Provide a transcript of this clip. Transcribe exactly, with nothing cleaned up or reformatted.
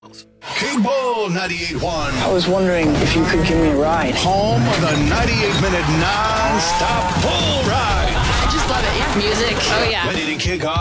King Bull ninety-eight point one. I was wondering if you could give me a ride. Home of the ninety-eight minute non-stop bull ride. I just love it. Yeah. Music. Oh, yeah. Ready to kick off?